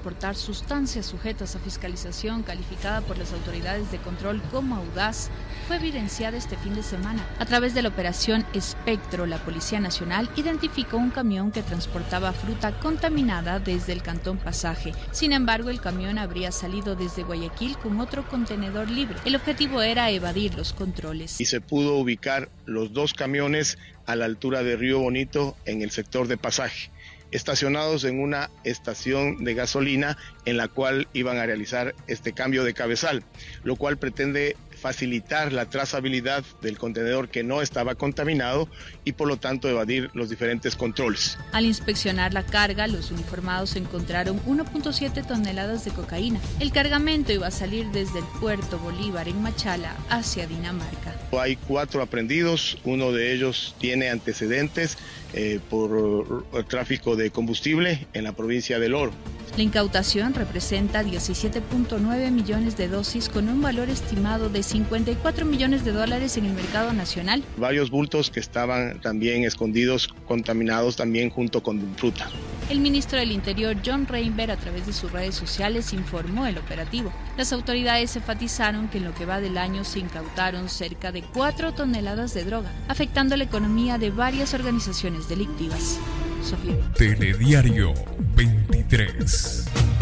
transportar sustancias sujetas a fiscalización calificada por las autoridades de control como audaz fue evidenciada este fin de semana. A través de la operación Espectro, la Policía Nacional identificó un camión que transportaba fruta contaminada desde el Cantón Pasaje. Sin embargo, el camión habría salido desde Guayaquil con otro contenedor libre. El objetivo era evadir los controles. Y se pudo ubicar los dos camiones a la altura de Río Bonito en el sector de Pasaje, estacionados en una estación de gasolina en la cual iban a realizar este cambio de cabezal, lo cual pretende facilitar la trazabilidad del contenedor que no estaba contaminado y por lo tanto evadir los diferentes controles. Al inspeccionar la carga, los uniformados encontraron 1.7 toneladas de cocaína. El cargamento iba a salir desde el puerto Bolívar en Machala hacia Dinamarca. Hay 4 aprehendidos, uno de ellos tiene antecedentes por tráfico de combustible en la provincia del Oro. La incautación representa 17.9 millones de dosis con un valor estimado de 54 millones de dólares en el mercado nacional. Varios bultos que estaban también escondidos, contaminados también junto con fruta. El ministro del Interior, John Reinberg, a través de sus redes sociales informó el operativo. Las autoridades enfatizaron que en lo que va del año se incautaron cerca de 4 toneladas de droga, afectando la economía de varias organizaciones delictivas. Sofía. Telediario 23.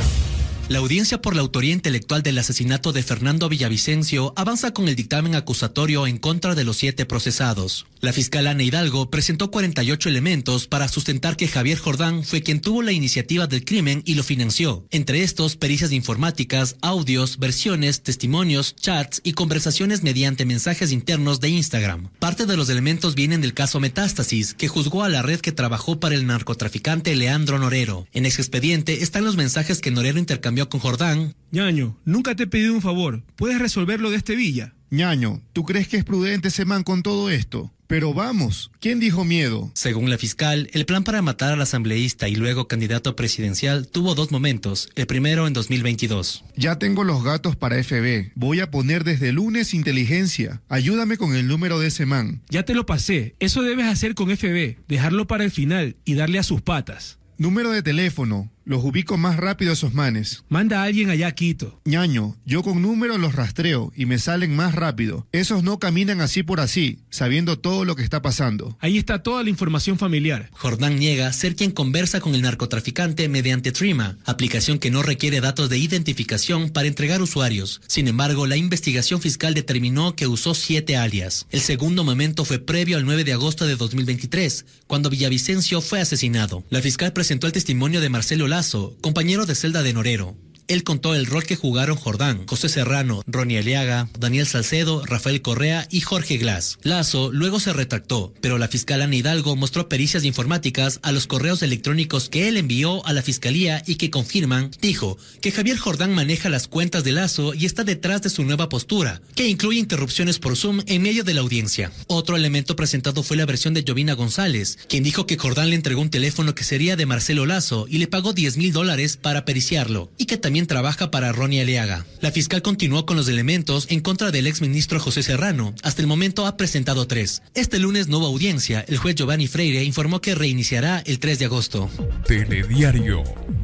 La audiencia por la autoría intelectual del asesinato de Fernando Villavicencio avanza con el dictamen acusatorio en contra de los 7 procesados. La fiscal Ana Hidalgo presentó 48 elementos para sustentar que Javier Jordán fue quien tuvo la iniciativa del crimen y lo financió. Entre estos, pericias informáticas, audios, versiones, testimonios, chats y conversaciones mediante mensajes internos de Instagram. Parte de los elementos vienen del caso Metástasis, que juzgó a la red que trabajó para el narcotraficante Leandro Norero. En ese expediente están los mensajes que Norero intercambió con Jordán. Ñaño, nunca te he pedido un favor. ¿Puedes resolverlo de este Villa? Ñaño, ¿tú crees que es prudente ese man con todo esto? Pero vamos, ¿quién dijo miedo? Según la fiscal, el plan para matar al asambleísta y luego candidato presidencial tuvo 2 momentos, el primero en 2022. Ya tengo los gatos para FB, voy a poner desde el lunes inteligencia, ayúdame con el número de ese man. Ya te lo pasé, eso debes hacer con FB, dejarlo para el final y darle a sus patas. Número de teléfono, los ubico más rápido a esos manes. Manda a alguien allá a Quito. Ñaño, yo con números los rastreo y me salen más rápido. Esos no caminan así por así, sabiendo todo lo que está pasando. Ahí está toda la información familiar. Jordán niega ser quien conversa con el narcotraficante mediante Trima, aplicación que no requiere datos de identificación para entregar usuarios. Sin embargo, la investigación fiscal determinó que usó 7 alias. El segundo momento fue previo al 9 de agosto de 2023, cuando Villavicencio fue asesinado. La fiscal presentó el testimonio de Marcelo Lazo, compañero de celda de Norero. Él contó el rol que jugaron Jordán, José Serrano, Ronnie Aliaga, Daniel Salcedo, Rafael Correa y Jorge Glass. Lazo luego se retractó, pero la fiscal Ana Hidalgo mostró pericias informáticas a los correos electrónicos que él envió a la fiscalía y que confirman, dijo, que Javier Jordán maneja las cuentas de Lazo y está detrás de su nueva postura, que incluye interrupciones por Zoom en medio de la audiencia. Otro elemento presentado fue la versión de Jovina González, quien dijo que Jordán le entregó un teléfono que sería de Marcelo Lazo y le pagó $10,000 para periciarlo, y que también trabaja para Ronnie Aliaga. La fiscal continuó con los elementos en contra del exministro José Serrano. Hasta el momento ha presentado 3. Este lunes no hubo audiencia. El juez Giovanni Freire informó que reiniciará el 3 de agosto. Telediario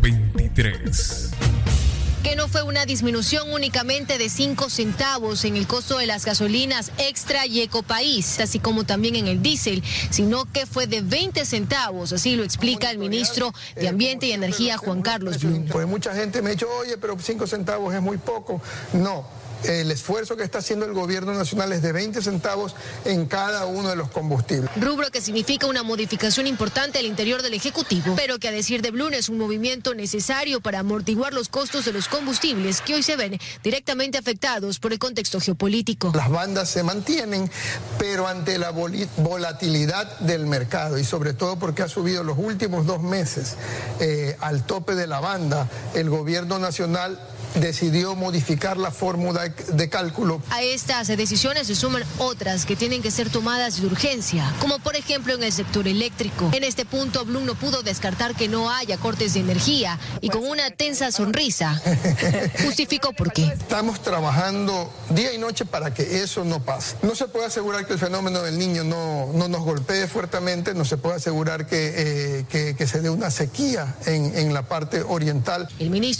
23. Que no fue una disminución únicamente de 5 centavos en el costo de las gasolinas Extra y Ecopaís, así como también en el diésel, sino que fue de 20 centavos, así lo explica el ministro de Ambiente y Energía, Juan Carlos Blum. Pues mucha gente me ha dicho, oye, pero 5 centavos es muy poco. No. El esfuerzo que está haciendo el gobierno nacional es de 20 centavos en cada uno de los combustibles. Rubro que significa una modificación importante al interior del Ejecutivo, pero que a decir de Blum es un movimiento necesario para amortiguar los costos de los combustibles que hoy se ven directamente afectados por el contexto geopolítico. Las bandas se mantienen, pero ante la volatilidad del mercado y sobre todo porque ha subido los últimos 2 meses al tope de la banda, el gobierno nacional decidió modificar la fórmula de cálculo. A estas decisiones se suman otras que tienen que ser tomadas de urgencia, como por ejemplo en el sector eléctrico. En este punto, Blum no pudo descartar que no haya cortes de energía y con una tensa sonrisa justificó por qué. Estamos trabajando día y noche para que eso no pase. No se puede asegurar que el fenómeno del Niño no nos golpee fuertemente, no se puede asegurar que se dé una sequía en la parte oriental. El ministro